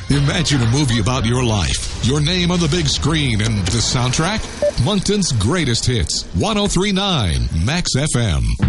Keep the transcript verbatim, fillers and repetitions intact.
Imagine a movie about your life, your name on the big screen, and the soundtrack? Moncton's greatest hits. ten thirty-nine Max F M.